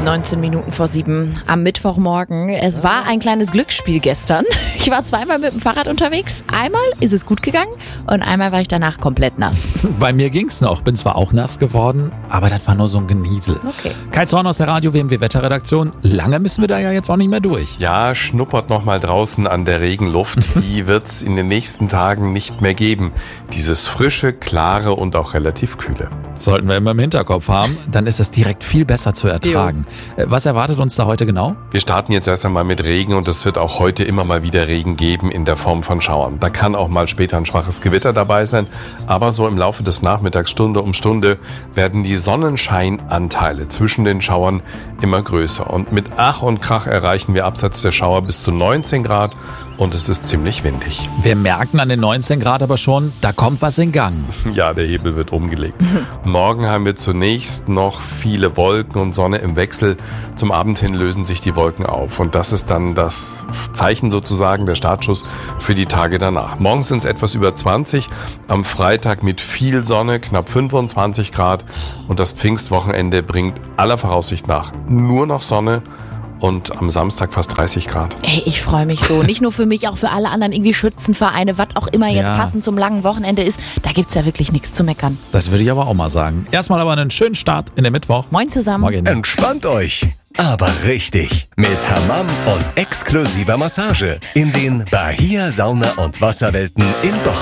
19 Minuten vor 7 am Mittwochmorgen. Es war ein kleines Glücksspiel gestern. Ich war zweimal mit dem Fahrrad unterwegs. Einmal ist es gut gegangen und einmal war ich danach komplett nass. Bei mir ging's noch. Bin zwar auch nass geworden, aber das war nur so ein Geniesel. Okay. Kai Zorn aus der Radio-WMW Wetterredaktion. Lange müssen wir da ja jetzt auch nicht mehr durch. Ja, schnuppert noch mal draußen an der Regenluft. Die wird's in den nächsten Tagen nicht mehr geben. Dieses frische, klare und auch relativ kühle. Sollten wir immer im Hinterkopf haben, dann ist es direkt viel besser zu ertragen. Was erwartet uns da heute genau? Wir starten jetzt erst einmal mit Regen und es wird auch heute immer mal wieder Regen geben in der Form von Schauern. Da kann auch mal später ein schwaches Gewitter dabei sein, aber so im Laufe des Nachmittags Stunde um Stunde werden die Sonnenscheinanteile zwischen den Schauern immer größer. Und mit Ach und Krach erreichen wir abseits der Schauer bis zu 19 Grad und es ist ziemlich windig. Wir merken an den 19 Grad aber schon, da kommt was in Gang. Ja, der Hebel wird umgelegt. Morgen haben wir zunächst noch viele Wolken und Sonne im Wechsel. Zum Abend hin lösen sich die Wolken auf. Und das ist dann das Zeichen sozusagen, der Startschuss für die Tage danach. Morgens sind es etwas über 20, am Freitag mit viel Sonne, knapp 25 Grad. Und das Pfingstwochenende bringt aller Voraussicht nach nur noch Sonne. Und am Samstag fast 30 Grad. Ey, ich freue mich so. Nicht nur für mich, auch für alle anderen irgendwie Schützenvereine, was auch immer jetzt passend zum langen Wochenende ist. Da gibt's ja wirklich nichts zu meckern. Das würde ich aber auch mal sagen. Erstmal aber einen schönen Start in den Mittwoch. Moin zusammen. Morgen. Entspannt euch, aber richtig. Mit Hammam und exklusiver Massage in den Bahia Sauna- und Wasserwelten in Bochum.